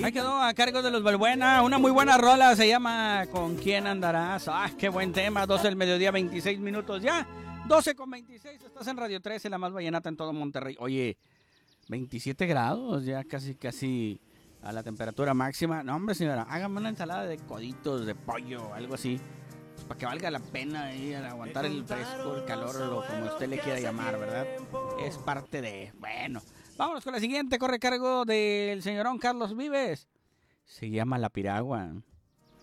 Ahí quedó a cargo de los Balbuena, una muy buena rola, se llama ¿Con quién andarás? Ah, qué buen tema, 12 del mediodía, 26 minutos ya, 12:26, estás en Radio 13, la más vallenata en todo Monterrey. Oye, 27 grados, ya casi a la temperatura máxima. No, hombre, señora, hágame una ensalada de coditos, de pollo, algo así, pues, para que valga la pena ahí, aguantar el fresco, el calor, o como usted le quiera llamar, ¿verdad? Es parte de... Bueno, vámonos con la siguiente, corre cargo del señorón Carlos Vives. Se llama La Piragua.